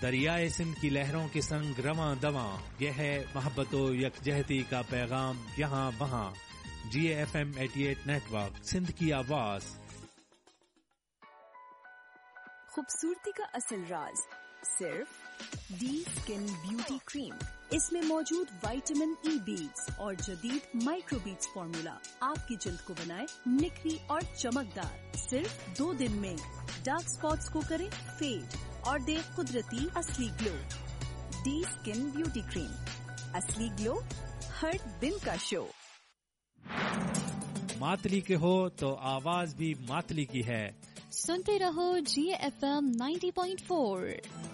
दरियाए सिंध की लहरों के संग रवां दवां, यह है मोहब्बतो यकजहती का पैगाम यहाँ वहाँ। GFM 88 नेटवर्क, सिंध की आवाज। खूबसूरती का असल राज सिर्फ डी स्किन ब्यूटी क्रीम। इसमें मौजूद विटामिन ई बीट्स और जदीद माइक्रो बीट्स फॉर्मूला आपकी जल्द को बनाए निखरी और चमकदार। सिर्फ 2 दिन में डार्क स्पॉट्स को करे फेड और दे कुदरती असली glow. D skin beauty cream, असली ग्लो हर दिन का शो। मातली के हो तो आवाज भी मातली की है। सुनते रहो GFM 90.4।